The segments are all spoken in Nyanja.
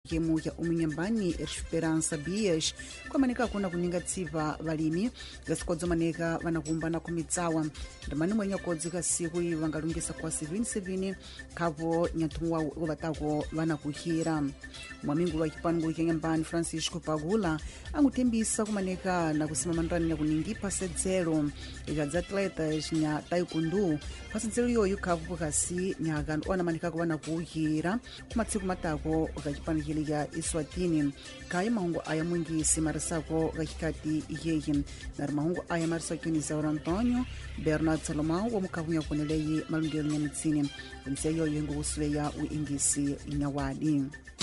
kemu ya uminyambani Esperança Bias kwamanika kuna kuninga tsiva valimi gasikodzo maneka vanakumbana kumitsawa ndamani mwenya kodzi kasiku vangalungisa kwa 77 kavo nyatumwa uvatako vanakuhira mwamingu wa kipangu kenyambani Francisco Pagula angutembisa kumaneka na kusimamandani ya kuningi pasedzero ikadza atletas nya taekwondo pasedzero yoyo kavu kasi nyaga ona manikako vanakuhira kumatsiku matako kachipanukile ya Eswatini kai mahungu aya mwingisi marisako kakikati yeyi nari mahungu aya marisako ni Zaura Antonio Bernard Salomão wa mukavunya kuneleyi malungelo nyamitsini kumsia yoyo ngusuwe ya uingisi nyawadi.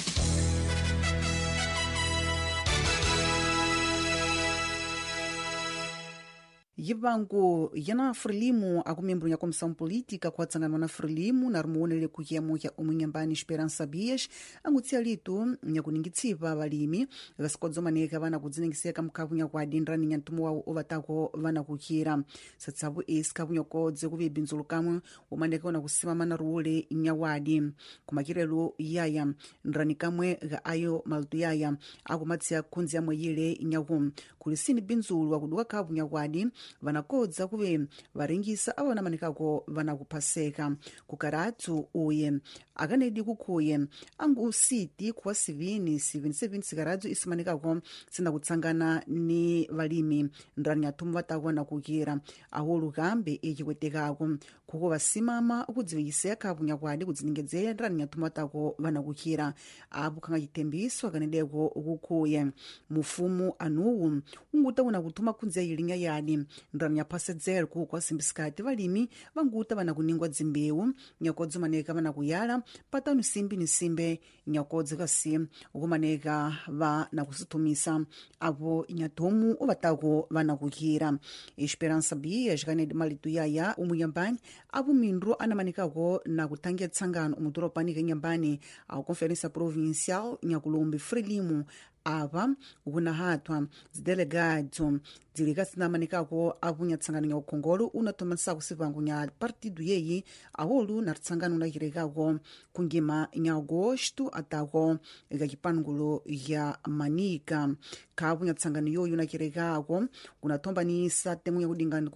Yivangu yana Frelimu akumembro ya Comissão Política kwa tsangano na Frelimu na rumuonele kuyemo ya umunyambani Esperança Bias angutsia litu nyakuningitsiva valimi gasikodzo maneka vana kudzinengiseka mkavunya kwa dindrani nyantumu wao ovatako vana kuhira satsavu esi kavunya kodze kuvi binzulu kamwe umaneka wana kusimama na ruole nyawadi kumakirelo yaya ndrani kamwe ga ayo maltu yaya akumatsia kunzi yamwe yile nyawu kulisini binzulu wakuduka kavunya kwadi vanakodza kuve varingisa ava namanikako vanakupaseka kukaratu uye akanedi kukuye angusiti kuwa 77 sikaratu isimanikako sinakutsangana ni valimi ndrani atumu vatako vanakukira aholu kambe echikwetekako kuko vasimama ukudzivikiseka kavunya kwadi kudzinengedzera ndrani atumu vatako vanakukira apo kanga chitembiso akanedeko kukuye mufumu anuwu unguta una kutuma kunzi yilinya yadi ndrani ya pasedzero kwa simbisikati valimi vanguta vanakuningwa dzimbewu nyakodzo maneka vanakuyala patanu simbi ni simbe nyakodzo kasi ukumaneka vanakusitumisa apo nyatomu uvatako vanakukira Esperança Bias kanedi malitu yaya umuyambani apo mindru anamanikako na kutangia tsangano umutoropani kenyambani au conferência provincial nyakulumbi Frelimu ava unahatwa zidelegado dzilikasinamanekako avunya tsangano nya ukongolo unatomasako sivangu nya partido yeyi aholu na tsangano unahirekako kungima nya agosto atako ikachipangulo ya manika kavunya tsangano yoyo unahirekako unatombanisa temu ya kudingani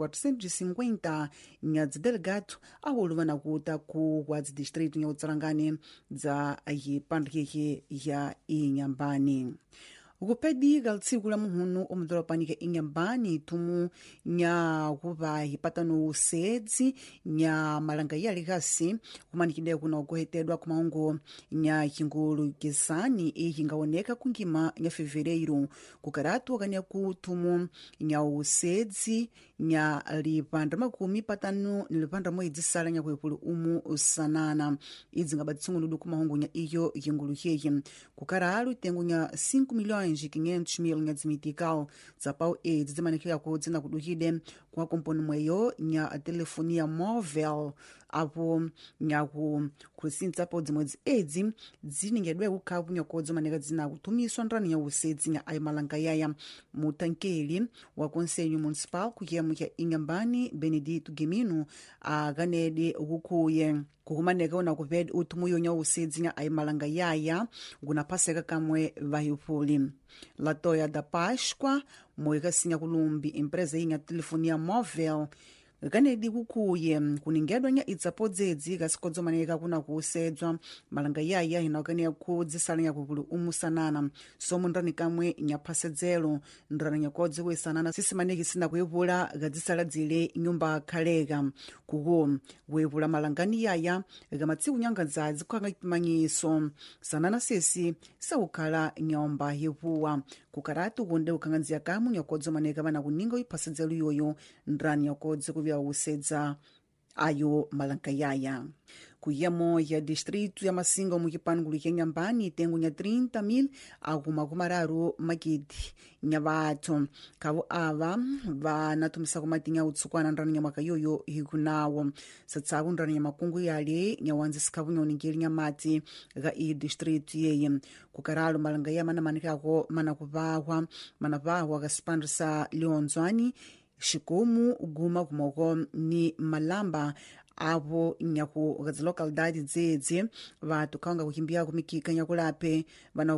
450 nya zidelegado aholu vanakuta kuwa zidistrito nya utsarangani za yipandikeke ya inyambani ukupedi galtsiku la muhunu omudoropani ke inyambani tumu nya kuva hipatano usedzi nya malanga yali gasi kumanikide kuna kuhetedwa kumaungo nya chingulu kisani ihingaoneka kungima nya fevereiro kukaratu wakanya kutumu nya usedzi nya lipanda makumi patano nilipanda mwezi sala nya kwepulu umu usanana idzi ngabatsungu kumaungo nya iyo chingulu heyi kukaralu tengu nya 5 milhões 500,000 nya dzimitikal zapau edzi dzimanikira kudzina kudukide kwa komponi mweyo nya telefonia móvel apo nyaku kusinza po dzimwedzi edzi dziningedwe kukavu nyakodzo maneka dzina kutumiswa ndrani ya usedzi nya ayi malanga yaya mutankeli wa konselho municipal kuyemu ya inyambani Benedito Gemino akanedi kukuye kukumaneka una kupedi utumuyo nya usedzi nya ayi malanga yaya gunapaseka kamwe vahipuli Latoya da Páscoa moikasinya kulumbi empresa yinya telefonia móvel kanedi kukuye kuningedwa nya itsapodzedzi kasikodzo maneka kuna kusedzwa malanga yaya hinakania kudzisala nya kukulu umusanana somo ndrani kamwe nya pasedzero ndrani nya kodzi wesanana sisimaneki sina kuevula gadzisala dzile nyumba khalega kuko wevula malangani yaya gamatsiku nyanga dzadzi kwanga manyiso sanana sesi saukhala nyomba yevuwa kukaratu kunde ukanganzia kamu nya kodzo maneka vana kuninga ipasedzero yoyo ndrani nya kodzi vya usedza ayo malanka yaya kuyemo ya distrito ya masingo mukipangulo kenyambani tengu nya 30,000 akumakumararu makiti nya vathu kavo ava vanatumisa kumatinya utsukwana ndrani nya mwaka yoyo hikunawo satsaku ndrani nya makungu yale nya wanzisikavu nya uningeli nya mati ga i distrito yeye kukaralo malanga ya manamanikako manavahwa kasipandrisa lionzwani xikomu guma kumoko ni malamba avo nyaku gazi localidade dzedze vatu kanga kuhimbia kumikika nyakulape vana